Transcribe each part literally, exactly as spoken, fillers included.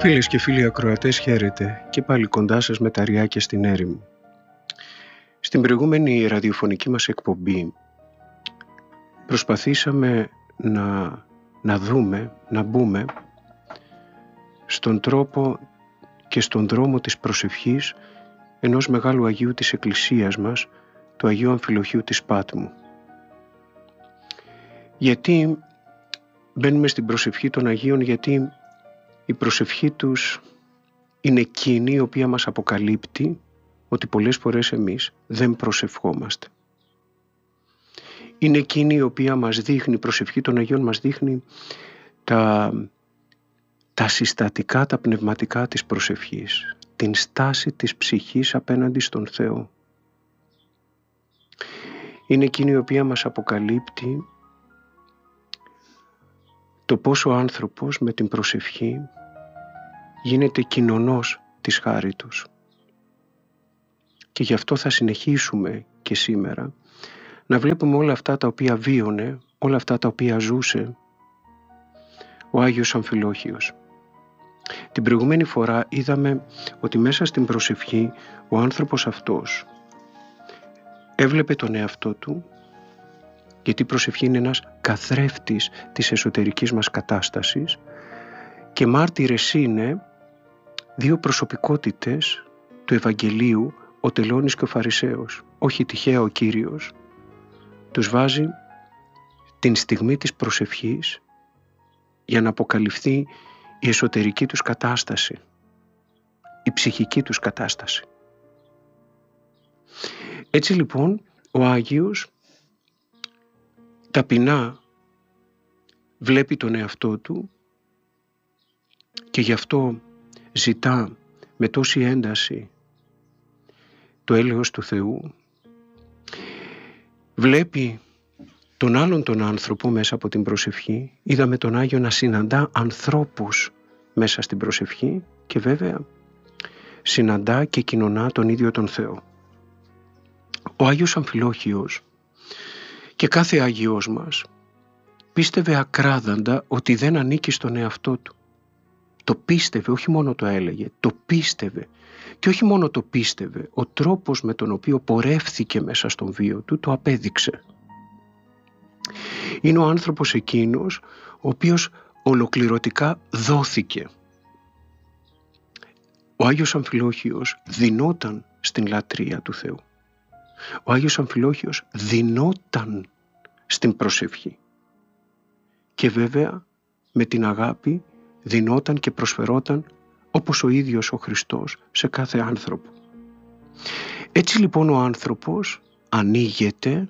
Φίλες και φίλοι ακροατές, χαίρετε, και πάλι κοντά σας με τα ριάκια στην έρημο. Στην προηγούμενη ραδιοφωνική μας εκπομπή προσπαθήσαμε να, να δούμε, να μπούμε στον τρόπο και στον δρόμο της προσευχής ενός μεγάλου Αγίου της Εκκλησίας μας, του Αγίου Αμφιλοχείου της Πάτμου. Γιατί μπαίνουμε στην προσευχή των Αγίων? Γιατί η προσευχή τους είναι εκείνη η οποία μας αποκαλύπτει ότι πολλές φορές εμείς δεν προσευχόμαστε. Είναι εκείνη η οποία μας δείχνει, η προσευχή των Αγίων μας δείχνει τα, τα συστατικά, τα πνευματικά της προσευχής, την στάση της ψυχής απέναντι στον Θεό. Είναι εκείνη η οποία μας αποκαλύπτει το πόσο ο άνθρωπος με την προσευχή γίνεται κοινωνός της χάριτος. Και γι' αυτό θα συνεχίσουμε και σήμερα να βλέπουμε όλα αυτά τα οποία βίωνε, όλα αυτά τα οποία ζούσε ο Άγιος Αμφιλόχιος. Την προηγούμενη φορά είδαμε ότι μέσα στην προσευχή ο άνθρωπος αυτός έβλεπε τον εαυτό του, γιατί η προσευχή είναι ένας καθρέφτης της εσωτερικής μας κατάστασης, και μάρτυρες είναι δύο προσωπικότητες του Ευαγγελίου, ο τελώνης και ο Φαρισαίος. Όχι τυχαία ο Κύριος τους βάζει την στιγμή της προσευχής για να αποκαλυφθεί η εσωτερική τους κατάσταση, η ψυχική τους κατάσταση. Έτσι λοιπόν ο Άγιος ταπεινά βλέπει τον εαυτό του και γι' αυτό ζητά με τόση ένταση το έλεος του Θεού. Βλέπει τον άλλον τον άνθρωπο μέσα από την προσευχή. Είδαμε τον Άγιο να συναντά ανθρώπους μέσα στην προσευχή και βέβαια συναντά και κοινωνά τον ίδιο τον Θεό. Ο Άγιος Αμφιλόχιος και κάθε Άγιος μας πίστευε ακράδαντα ότι δεν ανήκει στον εαυτό του. Το πίστευε, όχι μόνο το έλεγε, το πίστευε. Και όχι μόνο το πίστευε, ο τρόπος με τον οποίο πορεύθηκε μέσα στον βίο του το απέδειξε. Είναι ο άνθρωπος εκείνος ο οποίος ολοκληρωτικά δόθηκε. Ο Άγιος Αμφιλόχιος δινόταν στην λατρεία του Θεού. Ο Άγιος Αμφιλόχιος δινόταν στην προσευχή. Και βέβαια με την αγάπη δινόταν και προσφερόταν όπως ο ίδιος ο Χριστός σε κάθε άνθρωπο. Έτσι λοιπόν ο άνθρωπος ανοίγεται,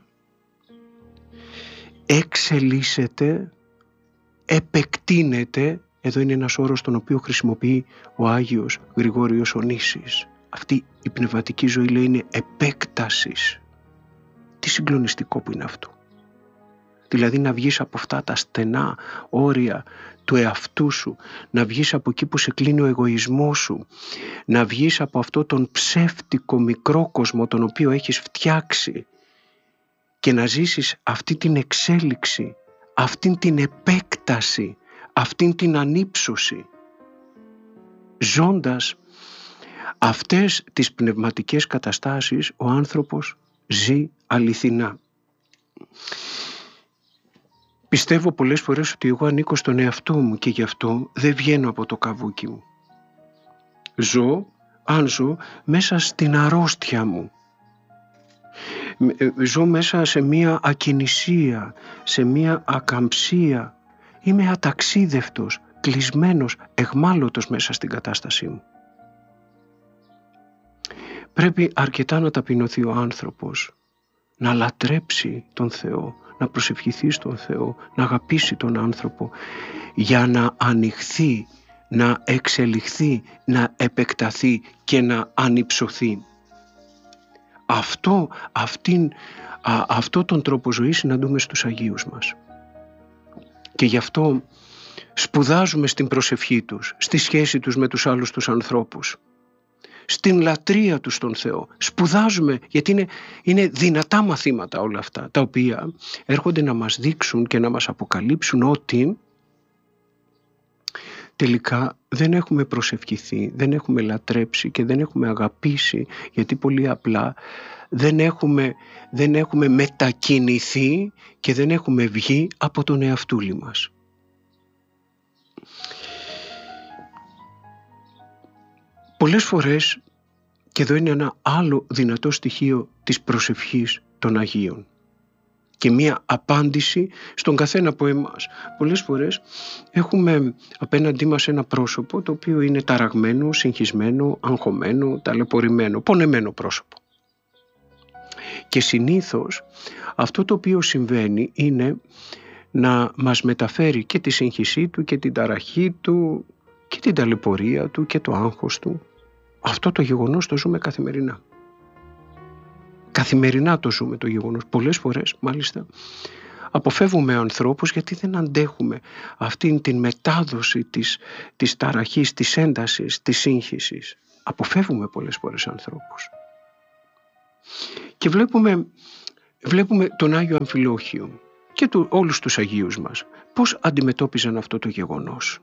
εξελίσσεται, επεκτείνεται. Εδώ είναι ένας όρος τον οποίο χρησιμοποιεί ο Άγιος Γρηγόριος ο Νήσης. Αυτή η πνευματική ζωή, λέει, είναι επέκτασης. Τι συγκλονιστικό που είναι αυτό. Δηλαδή να βγεις από αυτά τα στενά όρια του εαυτού σου, να βγεις από εκεί που σε κλείνει ο εγωισμός σου, να βγεις από αυτό τον ψεύτικο μικρό κόσμο τον οποίο έχεις φτιάξει και να ζήσεις αυτή την εξέλιξη, αυτήν την επέκταση, αυτήν την ανύψωση. Ζώντας αυτές τις πνευματικές καταστάσεις, ο άνθρωπος ζει αληθινά. Πιστεύω πολλές φορές ότι εγώ ανήκω στον εαυτό μου και γι' αυτό δεν βγαίνω από το καβούκι μου. Ζω, αν ζω, μέσα στην αρρώστια μου. Ζω μέσα σε μία ακινησία, σε μία ακαμψία. Είμαι αταξίδευτος, κλεισμένος, εχμάλωτος μέσα στην κατάστασή μου. Πρέπει αρκετά να ταπεινωθεί ο άνθρωπος, να λατρέψει τον Θεό, να προσευχηθεί στον Θεό, να αγαπήσει τον άνθρωπο, για να ανοιχθεί, να εξελιχθεί, να επεκταθεί και να ανυψωθεί. Αυτό, αυτήν, α, αυτό τον τρόπο ζωής συναντούμε στους Αγίους μας. Και γι' αυτό σπουδάζουμε στην προσευχή τους, στη σχέση τους με τους άλλους τους ανθρώπους, στην λατρεία του στον Θεό. Σπουδάζουμε, γιατί είναι, είναι δυνατά μαθήματα όλα αυτά, τα οποία έρχονται να μας δείξουν και να μας αποκαλύψουν ότι τελικά δεν έχουμε προσευχηθεί, δεν έχουμε λατρέψει και δεν έχουμε αγαπήσει, γιατί πολύ απλά δεν έχουμε, δεν έχουμε μετακινηθεί και δεν έχουμε βγει από τον εαυτούλη μας. Πολλές φορές, και εδώ είναι ένα άλλο δυνατό στοιχείο της προσευχής των Αγίων και μία απάντηση στον καθένα από εμάς. Πολλές φορές έχουμε απέναντί μας ένα πρόσωπο το οποίο είναι ταραγμένο, συγχυσμένο, αγχωμένο, ταλαιπωρημένο, πονεμένο πρόσωπο. Και συνήθως αυτό το οποίο συμβαίνει είναι να μας μεταφέρει και τη σύγχυσή του και την ταραχή του και την ταλαιπωρία του και το άγχος του. Αυτό το γεγονός το ζούμε καθημερινά. Καθημερινά το ζούμε το γεγονός. Πολλές φορές μάλιστα αποφεύγουμε ανθρώπους γιατί δεν αντέχουμε αυτήν την μετάδοση της, της ταραχής, της έντασης, της σύγχυσης. Αποφεύγουμε πολλές φορές ανθρώπους. Και βλέπουμε, βλέπουμε τον Άγιο Αμφιλόχιο και του, όλους τους Αγίους μας πώς αντιμετώπιζαν αυτό το γεγονός.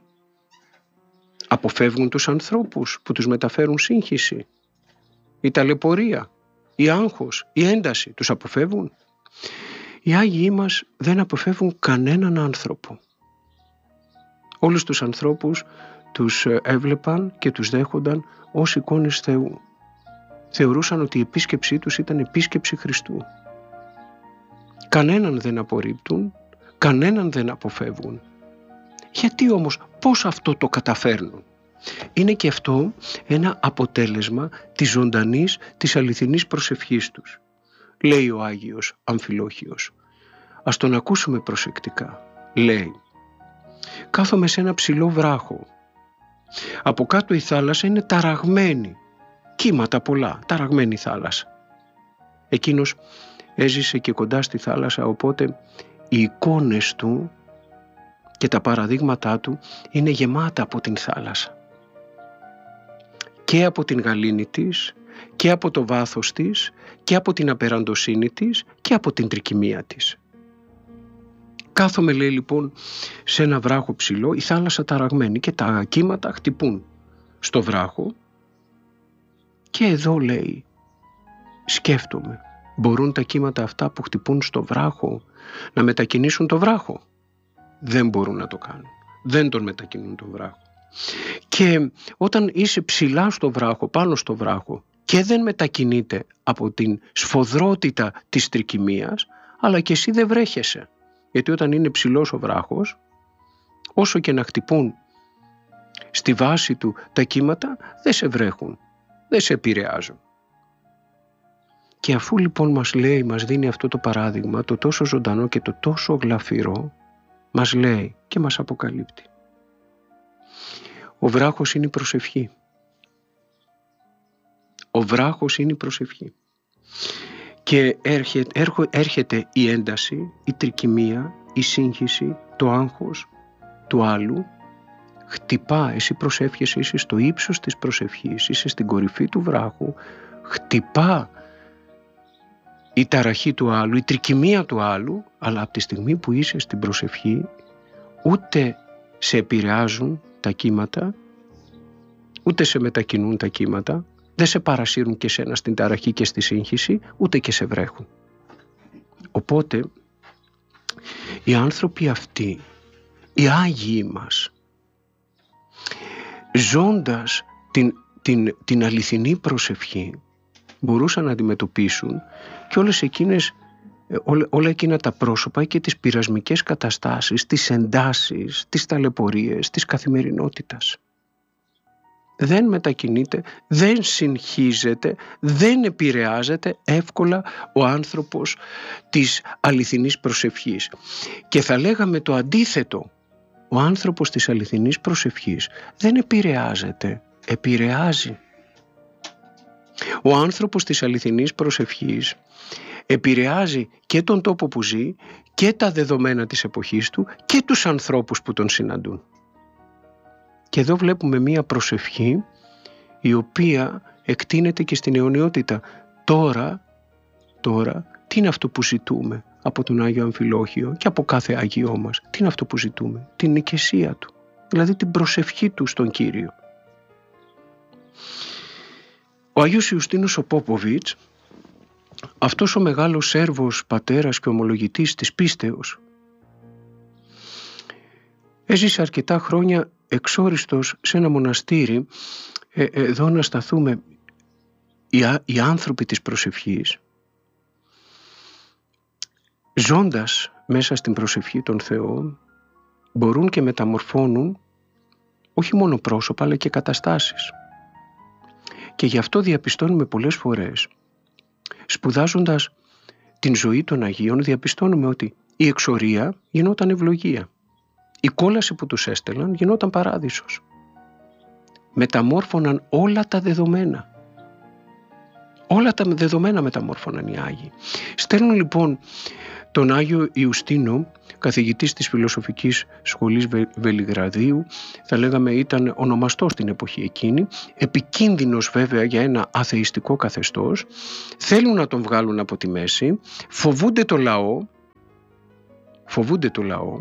Αποφεύγουν τους ανθρώπους που τους μεταφέρουν σύγχυση, η ταλαιπωρία, η άγχος, η ένταση, τους αποφεύγουν. Οι Άγιοι μας δεν αποφεύγουν κανέναν άνθρωπο. Όλους τους ανθρώπους τους έβλεπαν και τους δέχονταν ως εικόνες Θεού. Θεωρούσαν ότι η επίσκεψή τους ήταν επίσκεψη Χριστού. Κανέναν δεν απορρίπτουν, κανέναν δεν αποφεύγουν. Γιατί όμως, πώς αυτό το καταφέρνουν? Είναι και αυτό ένα αποτέλεσμα της ζωντανής, της αληθινής προσευχής τους. Λέει ο Άγιος Αμφιλόχιος. Ας τον ακούσουμε προσεκτικά. Λέει: κάθομαι σε ένα ψηλό βράχο. Από κάτω η θάλασσα είναι ταραγμένη. Κύματα πολλά, ταραγμένη θάλασσα. Εκείνος έζησε και κοντά στη θάλασσα, οπότε οι εικόνες του και τα παραδείγματά του είναι γεμάτα από την θάλασσα. Και από την γαλήνη της, και από το βάθος της, και από την απεραντοσύνη της, και από την τρικυμία της. Κάθομαι, λέει, λοιπόν, σε ένα βράχο ψηλό, η θάλασσα ταραγμένη και τα κύματα χτυπούν στο βράχο. Και εδώ, λέει, σκέφτομαι, μπορούν τα κύματα αυτά που χτυπούν στο βράχο να μετακινήσουν το βράχο? Δεν μπορούν να το κάνουν. Δεν τον μετακινούν τον βράχο. Και όταν είσαι ψηλά στο βράχο, πάνω στο βράχο, και δεν μετακινείται από την σφοδρότητα της τρικυμίας, αλλά και εσύ δεν βρέχεσαι. Γιατί όταν είναι ψηλός ο βράχος, όσο και να χτυπούν στη βάση του τα κύματα, δεν σε βρέχουν, δεν σε επηρεάζουν. Και αφού λοιπόν μας λέει, μας δίνει αυτό το παράδειγμα, το τόσο ζωντανό και το τόσο γλαφυρό, μας λέει και μας αποκαλύπτει. Ο βράχος είναι η προσευχή. Ο βράχος είναι η προσευχή. Και έρχεται, έρχεται η ένταση, η τρικυμία, η σύγχυση, το άγχος του άλλου. Χτυπά, εσύ προσεύχεσαι, είσαι στο ύψος της προσευχής, είσαι στην κορυφή του βράχου. Χτυπά η ταραχή του άλλου, η τρικυμία του άλλου, αλλά από τη στιγμή που είσαι στην προσευχή, ούτε σε επηρεάζουν τα κύματα, ούτε σε μετακινούν τα κύματα, δεν σε παρασύρουν και σένα στην ταραχή και στη σύγχυση, ούτε και σε βρέχουν. Οπότε, οι άνθρωποι αυτοί, οι Άγιοι μας, ζώντας την, την, την αληθινή προσευχή, μπορούσαν να αντιμετωπίσουν και όλες εκείνες, όλα, όλα εκείνα τα πρόσωπα και τις πειρασμικές καταστάσεις, τις εντάσεις, τις ταλαιπωρίες της καθημερινότητας. Δεν μετακινείται, δεν συγχύζεται, δεν επηρεάζεται εύκολα ο άνθρωπος της αληθινής προσευχής. Και θα λέγαμε το αντίθετο. Ο άνθρωπος της αληθινής προσευχής δεν επηρεάζεται, επηρεάζει. Ο άνθρωπος της αληθινής προσευχής επηρεάζει και τον τόπο που ζει και τα δεδομένα της εποχής του και τους ανθρώπους που τον συναντούν. Και εδώ βλέπουμε μία προσευχή η οποία εκτείνεται και στην αιωνιότητα. Τώρα, τώρα, τι είναι αυτό που ζητούμε από τον Άγιο Αμφιλόχιο και από κάθε Άγιό μας? Τι είναι αυτό που ζητούμε? Την οικεσία του. δηλαδή την προσευχή του στον Κύριο. Ο Άγιος Ιουστίνος ο Πόποβιτς, αυτός ο μεγάλος Σέρβος πατέρας και ομολογητής της πίστεως, έζησε αρκετά χρόνια εξόριστος σε ένα μοναστήρι. Ε, εδώ να σταθούμε, οι, οι άνθρωποι της προσευχής, ζώντας μέσα στην προσευχή των Θεών, μπορούν και μεταμορφώνουν όχι μόνο πρόσωπα αλλά και καταστάσεις. Και γι' αυτό διαπιστώνουμε πολλές φορές, σπουδάζοντας την ζωή των Αγίων, διαπιστώνουμε ότι η εξορία γινόταν ευλογία. Η κόλαση που τους έστελναν γινόταν παράδεισος. Μεταμόρφωναν όλα τα δεδομένα. Όλα τα δεδομένα μεταμόρφωναν οι Άγιοι. Στέλνουν λοιπόν τον Άγιο Ιουστίνο, καθηγητής της Φιλοσοφικής Σχολής Βελιγραδίου, θα λέγαμε ήταν ονομαστός στην εποχή εκείνη, επικίνδυνος βέβαια για ένα αθεϊστικό καθεστώς, θέλουν να τον βγάλουν από τη μέση, φοβούνται το λαό, φοβούνται το λαό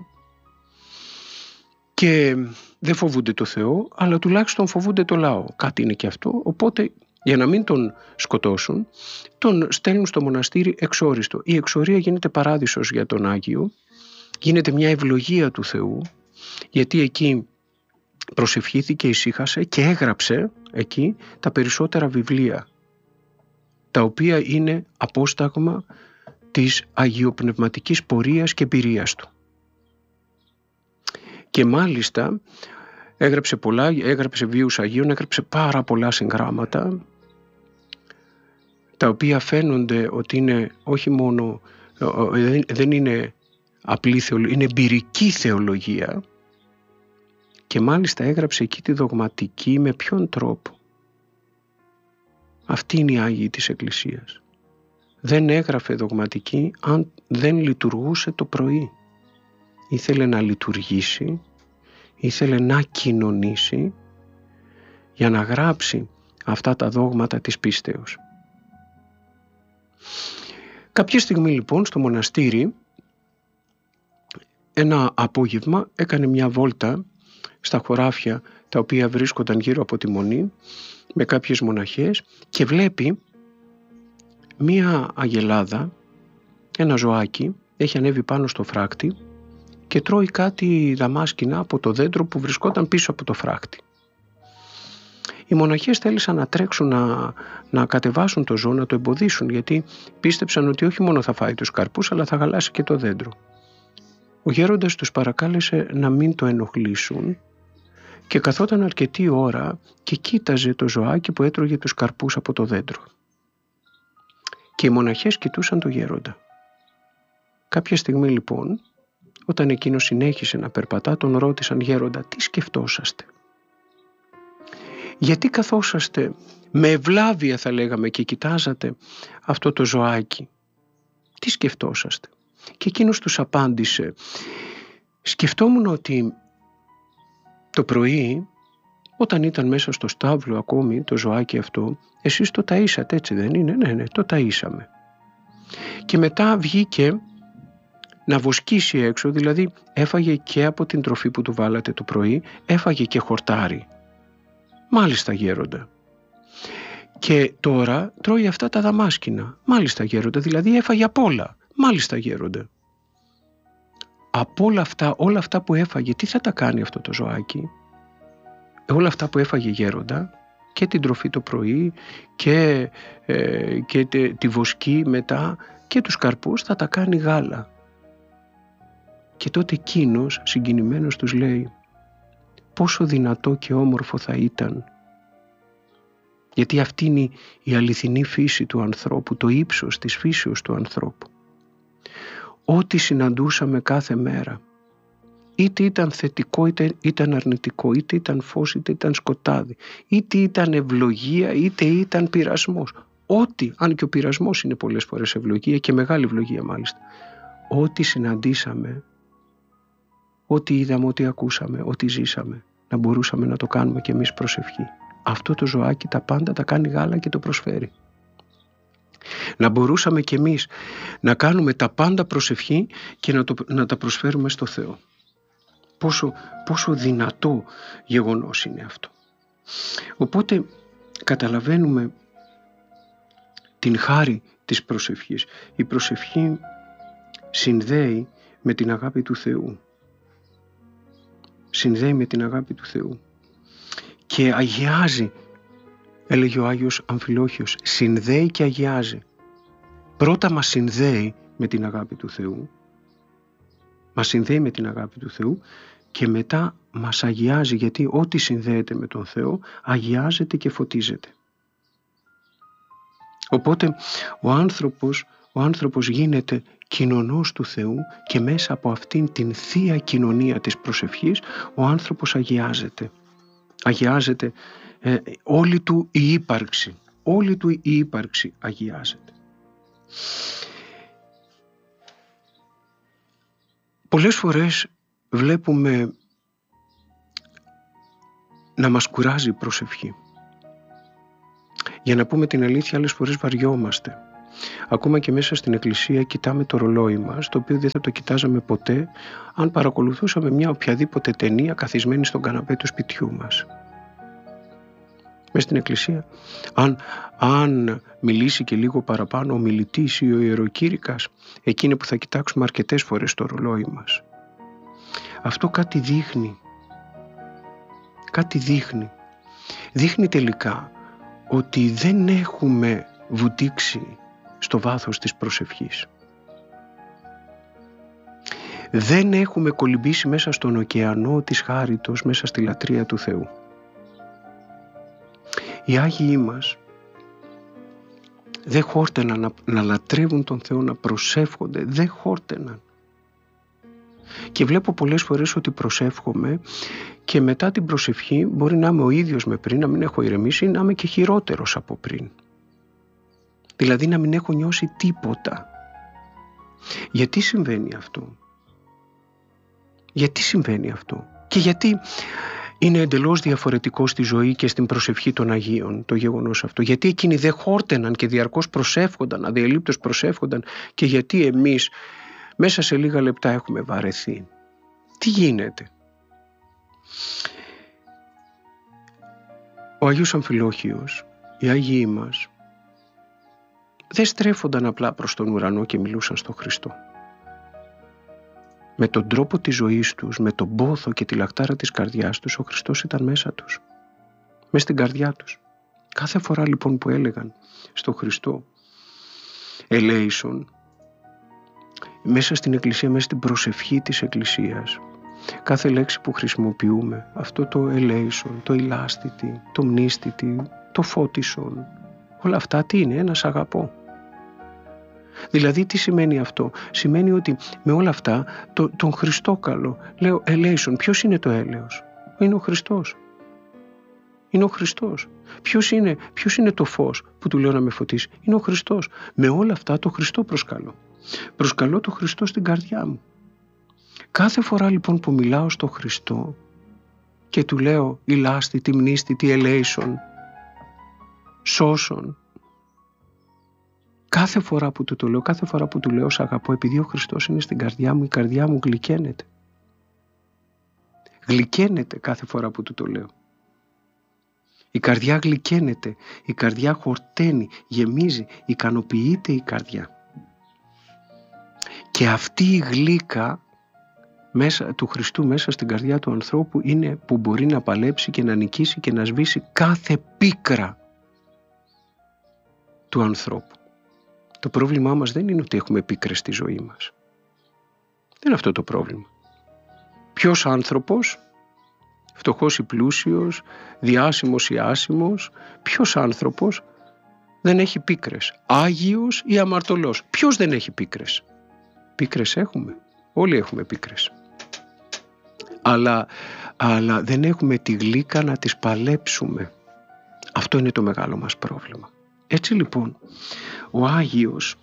και δεν φοβούνται το Θεό, αλλά τουλάχιστον φοβούνται το λαό. Κάτι είναι και αυτό, οπότε για να μην τον σκοτώσουν, τον στέλνουν στο μοναστήρι εξόριστο. Η εξορία γίνεται παράδεισος για τον Άγιο, γίνεται μια ευλογία του Θεού, γιατί εκεί προσευχήθηκε, ησύχασε και έγραψε εκεί τα περισσότερα βιβλία, τα οποία είναι απόσταγμα της αγιοπνευματικής πορείας και εμπειρίας του. Και μάλιστα έγραψε πολλά, έγραψε βίους Αγίων, έγραψε πάρα πολλά συγγράμματα, τα οποία φαίνονται ότι είναι όχι μόνο, δεν είναι απλή θεολογία, είναι εμπειρική θεολογία, και μάλιστα έγραψε εκεί τη δογματική. Με ποιον τρόπο? Αυτή είναι η Άγιοι της Εκκλησίας. Δεν έγραφε δογματική αν δεν λειτουργούσε το πρωί. Ήθελε να λειτουργήσει, ήθελε να κοινωνήσει για να γράψει αυτά τα δόγματα της πίστεως. Κάποια στιγμή λοιπόν στο μοναστήρι, ένα απόγευμα έκανε μια βόλτα στα χωράφια τα οποία βρίσκονταν γύρω από τη Μονή με κάποιες μοναχές και βλέπει μια αγελάδα, ένα ζωάκι, έχει ανέβει πάνω στο φράκτη και τρώει κάτι δαμάσκηνα από το δέντρο που βρισκόταν πίσω από το φράκτη. Οι μοναχές θέλησαν να τρέξουν να, να κατεβάσουν το ζώο, να το εμποδίσουν, γιατί πίστεψαν ότι όχι μόνο θα φάει τους καρπούς αλλά θα χαλάσει και το δέντρο. Ο γέροντας τους παρακάλεσε να μην το ενοχλήσουν και καθόταν αρκετή ώρα και κοίταζε το ζωάκι που έτρωγε τους καρπούς από το δέντρο. Και οι μοναχές κοιτούσαν το γέροντα. Κάποια στιγμή λοιπόν, όταν εκείνος συνέχισε να περπατά, τον ρώτησαν: «Γέροντα, τι σκεφτόσαστε? Γιατί καθόσαστε με ευλάβεια, θα λέγαμε, και κοιτάζατε αυτό το ζωάκι? Τι σκεφτόσαστε?» Και εκείνος τους απάντησε: «Σκεφτόμουν ότι το πρωί, όταν ήταν μέσα στο στάβλο ακόμη το ζωάκι αυτό, εσείς το ταΐσατε, έτσι δεν είναι?» «Ναι, ναι, το ταΐσαμε. Και μετά βγήκε να βοσκήσει έξω, δηλαδή έφαγε και από την τροφή που του βάλατε το πρωί, έφαγε και χορτάρι». «Μάλιστα, γέροντα». «Και τώρα τρώει αυτά τα δαμάσκηνα». «Μάλιστα, γέροντα, δηλαδή έφαγε απ' όλα». «Μάλιστα, γέροντα». Από όλα αυτά, όλα αυτά που έφαγε, τι θα τα κάνει αυτό το ζωάκι? Όλα αυτά που έφαγε, γέροντα, και την τροφή το πρωί και, ε, και τε, τη βοσκή μετά και τους καρπούς, θα τα κάνει γάλα. Και τότε εκείνος συγκινημένος τους λέει: «Πόσο δυνατό και όμορφο θα ήταν». Γιατί αυτή είναι η αληθινή φύση του ανθρώπου, το ύψος της φύσεως του ανθρώπου. Ό,τι συναντούσαμε κάθε μέρα, είτε ήταν θετικό είτε ήταν αρνητικό, είτε ήταν φως είτε ήταν σκοτάδι, είτε ήταν ευλογία είτε ήταν πειρασμός, ό,τι, αν και ο πειρασμός είναι πολλές φορές ευλογία και μεγάλη ευλογία μάλιστα, ό,τι συναντήσαμε, ό,τι είδαμε, ό,τι ακούσαμε, ό,τι ζήσαμε, να μπορούσαμε να το κάνουμε κι εμείς προσευχή. Αυτό το ζωάκι τα πάντα τα κάνει γάλα και το προσφέρει. Να μπορούσαμε κι εμείς να κάνουμε τα πάντα προσευχή και να, το, να τα προσφέρουμε στο Θεό. πόσο, πόσο δυνατό γεγονός είναι αυτό. Οπότε καταλαβαίνουμε την χάρη της προσευχής. Η προσευχή συνδέει με την αγάπη του Θεού. Συνδέει με την αγάπη του Θεού. Και αγιάζει, έλεγε ο Άγιος Αμφιλόχιος, συνδέει και αγιάζει. Πρώτα μας συνδέει με την αγάπη του Θεού. Μας συνδέει με την αγάπη του Θεού και μετά μας αγιάζει, γιατί ό,τι συνδέεται με τον Θεό αγιάζεται και φωτίζεται. Οπότε ο άνθρωπος, ο άνθρωπος γίνεται κοινωνός του Θεού και μέσα από αυτήν την θεία κοινωνία της προσευχής ο άνθρωπος αγιάζεται. Αγιάζεται ε, όλη του η ύπαρξη. Όλη του η ύπαρξη αγιάζεται. Πολλές φορές βλέπουμε να μας κουράζει η προσευχή. Για να πούμε την αλήθεια, άλλες φορές βαριόμαστε. Ακόμα και μέσα στην εκκλησία κοιτάμε το ρολόι μας, το οποίο δεν θα το κοιτάζαμε ποτέ αν παρακολουθούσαμε μια οποιαδήποτε ταινία καθισμένη στον καναπέ του σπιτιού μας. Μέσα στην εκκλησία, αν, αν μιλήσει και λίγο παραπάνω ο μιλητής ή ο ιεροκήρυκας, εκείνη που θα κοιτάξουμε αρκετές φορές το ρολόι μας. Αυτό κάτι δείχνει. Κάτι δείχνει. Δείχνει τελικά ότι δεν έχουμε βουτήξει στο βάθος της προσευχής. Δεν έχουμε κολυμπήσει μέσα στον ωκεανό της χάριτος, μέσα στη λατρεία του Θεού. Οι Άγιοι μας δεν χόρτεναν να, να λατρεύουν τον Θεό, να προσεύχονται, δεν χόρτεναν. Και βλέπω πολλές φορές ότι προσεύχομαι και μετά την προσευχή μπορεί να είμαι ο ίδιος με πριν, να μην έχω ηρεμήσει, να είμαι και χειρότερος από πριν. Δηλαδή να μην έχω νιώσει τίποτα. Γιατί συμβαίνει αυτό? Γιατί συμβαίνει αυτό? Και γιατί είναι εντελώς διαφορετικό στη ζωή και στην προσευχή των Αγίων το γεγονός αυτό? Γιατί εκείνοι δεν χόρτεναν και διαρκώς προσεύχονταν, αδιαλείπτως προσεύχονταν, και γιατί εμείς μέσα σε λίγα λεπτά έχουμε βαρεθεί? Τι γίνεται? Ο Άγιος Αμφιλόχιος, οι Άγιοι μας, δεν στρέφονταν απλά προς τον ουρανό και μιλούσαν στον Χριστό. Με τον τρόπο της ζωής τους, με τον πόθο και τη λαχτάρα της καρδιάς τους, ο Χριστός ήταν μέσα τους, μέσα στην καρδιά τους. Κάθε φορά λοιπόν που έλεγαν στον Χριστό ελέησον, μέσα στην Εκκλησία, μέσα στην προσευχή της Εκκλησίας, κάθε λέξη που χρησιμοποιούμε, αυτό το ελέησον, το ηλάστητη, το μνήστητη, το φώτισον, όλα αυτά τι είναι? Ένας αγαπώ. Δηλαδή τι σημαίνει αυτό? Σημαίνει ότι με όλα αυτά το, τον Χριστό καλώ. Λέω ελέησον. Ποιος είναι το έλεος? Είναι ο Χριστός. Είναι ο Χριστός. Ποιος είναι, ποιος είναι το φως που του λέω να με φωτίσει? Είναι ο Χριστός. Με όλα αυτά το Χριστό προσκαλώ. Προσκαλώ το Χριστό στην καρδιά μου. Κάθε φορά λοιπόν που μιλάω στο Χριστό και του λέω ηλάστητη, μνήστητη, ελέησον, σώσον, κάθε φορά που του το λέω, κάθε φορά που του λέω σ' αγαπώ, επειδή ο Χριστός είναι στην καρδιά μου, η καρδιά μου γλυκαίνεται. Γλυκαίνεται κάθε φορά που του το λέω. Η καρδιά γλυκαίνεται, η καρδιά χορταίνει, γεμίζει, ικανοποιείται η καρδιά. Και αυτή η γλύκα μέσα, του Χριστού μέσα στην καρδιά του ανθρώπου είναι που μπορεί να παλέψει και να νικήσει και να σβήσει κάθε πίκρα του ανθρώπου. Το πρόβλημά μας δεν είναι ότι έχουμε πίκρες στη ζωή μας. Δεν είναι αυτό το πρόβλημα. Ποιος άνθρωπος, φτωχός ή πλούσιος, διάσημος ή άσημος, ποιος άνθρωπος δεν έχει πίκρες? Άγιος ή αμαρτωλός? Ποιος δεν έχει πίκρες? Πίκρες έχουμε. Όλοι έχουμε πίκρες. Αλλά, αλλά δεν έχουμε τη γλύκα να τις παλέψουμε. Αυτό είναι το μεγάλο μας πρόβλημα. Έτσι λοιπόν, ο Άγιος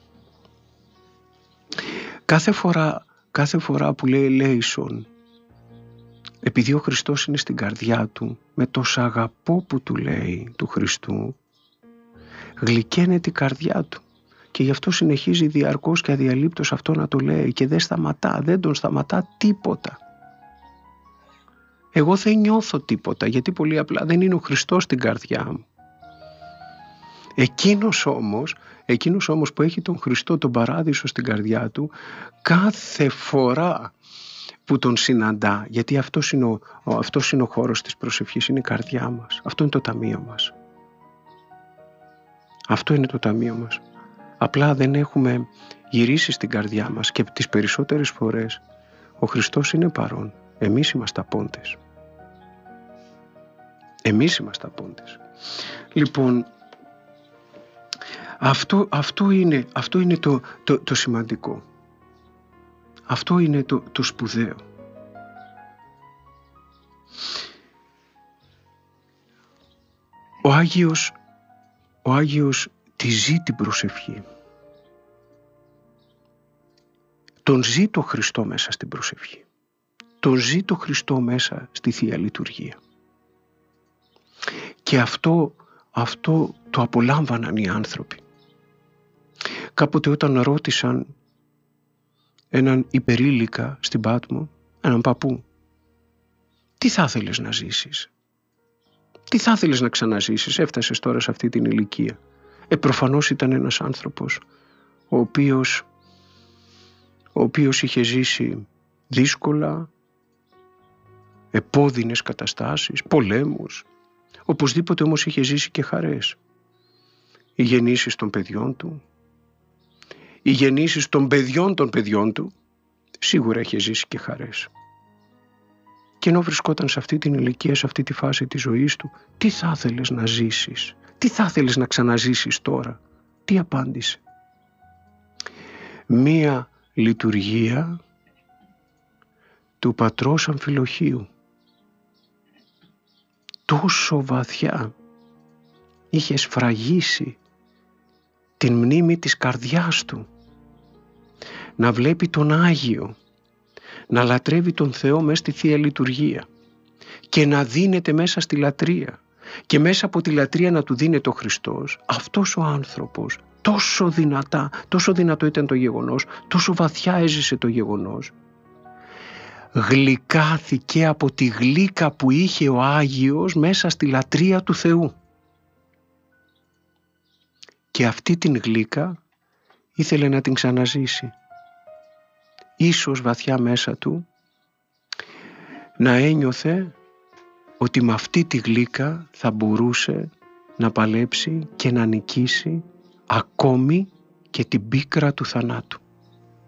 κάθε φορά, κάθε φορά που λέει ελέησον, επειδή ο Χριστός είναι στην καρδιά του, με το σ' αγαπώ που του λέει του Χριστού, γλυκαίνεται η καρδιά του. Και γι' αυτό συνεχίζει διαρκώς και αδιαλείπτως αυτό να το λέει και δεν σταματά, δεν τον σταματά τίποτα. Εγώ δεν νιώθω τίποτα, γιατί πολύ απλά δεν είναι ο Χριστός στην καρδιά μου. Εκείνος όμως, εκείνος όμως που έχει τον Χριστό, τον παράδεισο στην καρδιά του, κάθε φορά που τον συναντά, γιατί αυτός είναι ο, αυτός είναι ο χώρος της προσευχής, είναι η καρδιά μας, αυτό είναι το ταμείο μας. Αυτό είναι το ταμείο μας. Απλά δεν έχουμε γυρίσει στην καρδιά μας και τις περισσότερες φορές ο Χριστός είναι παρόν. Εμείς είμαστε απόντες. Εμείς είμαστε απόντες. Λοιπόν, αυτό, αυτό είναι, αυτό είναι το, το, το σημαντικό. Αυτό είναι το, το σπουδαίο. Ο Άγιος, ο Άγιος τη ζει την προσευχή. Τον ζει το Χριστό μέσα στην προσευχή. Τον ζει το Χριστό μέσα στη Θεία Λειτουργία. Και αυτό, αυτό το απολάμβαναν οι άνθρωποι. Κάποτε όταν ρώτησαν έναν υπερήλικα στην Πάτμο, έναν παππού, τι θα ήθελες να ζήσεις, τι θα ήθελες να ξαναζήσεις, έφτασες τώρα σε αυτή την ηλικία. Ε, προφανώς ήταν ένας άνθρωπος ο οποίος, ο οποίος είχε ζήσει δύσκολα, επώδυνες καταστάσεις, πολέμους. Οπωσδήποτε όμως είχε ζήσει και χαρές. Οι γεννήσεις των παιδιών του, οι γεννήσεις των παιδιών των παιδιών του, σίγουρα είχε ζήσει και χαρές. Και ενώ βρισκόταν σε αυτή την ηλικία, σε αυτή τη φάση της ζωής του, τι θα ήθελες να ζήσεις, τι θα ήθελες να ξαναζήσεις τώρα, τι απάντησε? Μία λειτουργία του πατρός Αμφιλοχίου, τόσο βαθιά είχε σφραγίσει την μνήμη της καρδιάς του, να βλέπει τον Άγιο, να λατρεύει τον Θεό μέσα στη Θεία Λειτουργία και να δίνεται μέσα στη λατρεία και μέσα από τη λατρεία να του δίνεται ο Χριστός. Αυτός ο άνθρωπος τόσο δυνατά, τόσο δυνατό ήταν το γεγονός, τόσο βαθιά έζησε το γεγονός, γλυκάθηκε από τη γλύκα που είχε ο Άγιος μέσα στη λατρεία του Θεού. Και αυτή την γλύκα ήθελε να την ξαναζήσει. Ίσως βαθιά μέσα του να ένιωθε ότι με αυτή τη γλύκα θα μπορούσε να παλέψει και να νικήσει ακόμη και την πίκρα του θανάτου.